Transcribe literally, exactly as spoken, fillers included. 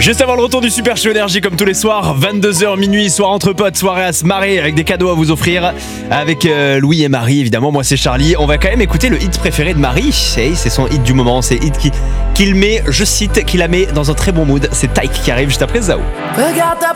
Juste avant le retour du Super Show Énergie comme tous les soirs, vingt-deux heures minuit, soir entre potes, soirée à se marrer avec des cadeaux à vous offrir avec euh, Louis et Marie évidemment. Moi c'est Charlie. On va quand même écouter le hit préféré de Marie. C'est, c'est son hit du moment, c'est le hit qui, qu'il met, je cite, qui la met dans un très bon mood. C'est Taïk qui arrive juste après Zao. Regarde ta